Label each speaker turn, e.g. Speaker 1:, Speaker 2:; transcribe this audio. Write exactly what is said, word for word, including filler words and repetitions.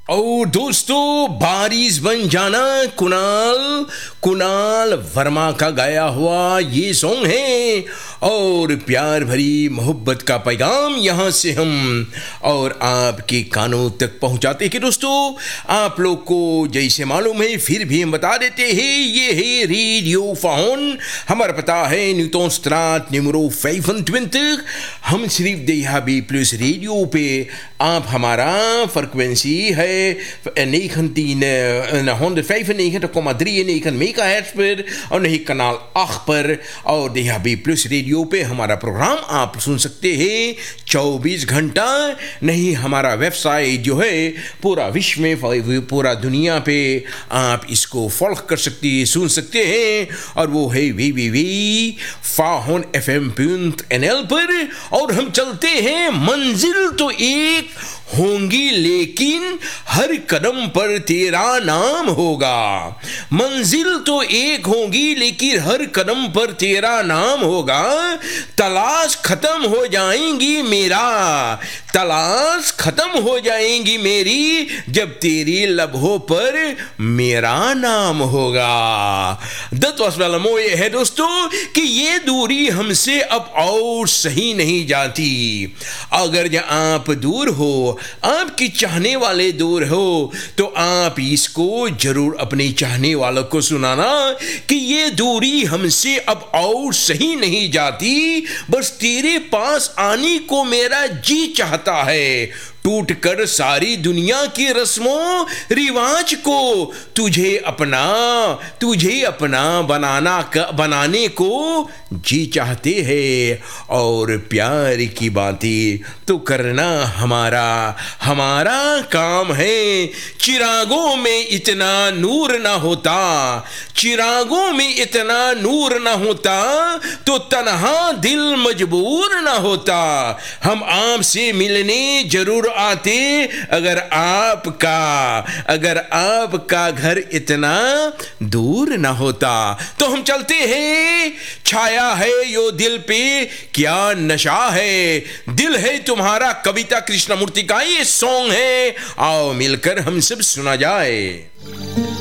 Speaker 1: और दोस्तों, बारिश बन जाना कुणाल कुणाल वर्मा का गाया हुआ ये सॉन्ग है और प्यार भरी मोहब्बत का पैगाम यहाँ से हम और आपके कानों तक पहुँचाते हैं कि दोस्तों, आप लोग को जैसे मालूम है फिर भी हम बता देते हैं, ये है रेडियो फाउन। हमारा पता है न्यूटन स्ट्राट निमरो पचपन। हम सिर्फ देहा बी प्लस रेडियो पे आप हमारा फ्रिक्वेंसी है honderdvijfennegentig komma drieënnegentig मेगाहर्ट्ज पर और नहीं कनाल आठ पर और देहा बी प्लस रेडियो पे हमारा प्रोग्राम आप सुन सकते हैं चौबीस घंटा। नहीं, हमारा वेबसाइट जो है पूरा विश्व में, पूरा दुनिया पे आप इसको फॉलो कर सकते हैं, सुन सकते हैं और वो है we we we faun F M point N L पर। और हम चलते हैं, मंजिल तो एक होंगी लेकिन हर कदम पर तेरा नाम होगा। मंजिल तो एक होगी लेकिन हर कदम पर तेरा नाम होगा। तलाश खत्म हो जाएंगी मेरा तलाश खत्म हो जाएंगी मेरी जब तेरी लबों पर मेरा नाम होगा। दत्वास्वालमो ये है दोस्तों कि ये दूरी हमसे अब और सही नहीं जाती। अगर आप दूर हो, आपकी चाहने वाले दूर हो, तो आप इसको जरूर अपने चाहने वालों को सुनाना कि ये दूरी हमसे अब और सही नहीं जाती। बस तेरे पास आने को मेरा जी चाहता है। टूट कर सारी दुनिया की रस्मों रिवाज को तुझे अपना तुझे अपना बनाना बनाने को जी चाहते हैं। और प्यार की बातें तो करना हमारा हमारा काम है। चिरागों में इतना नूर ना होता चिरागों में इतना नूर ना होता तो तन्हा दिल मजबूर ना होता। हम आपसे मिलने जरूर आते अगर आपका अगर आपका घर इतना दूर ना होता। तो हम चलते हैं, छाया है यो दिल पे क्या नशा है। दिल है तुम्हारा कविता कृष्णमूर्ति का ये सॉन्ग है। आओ मिलकर हम सब सुना जाए।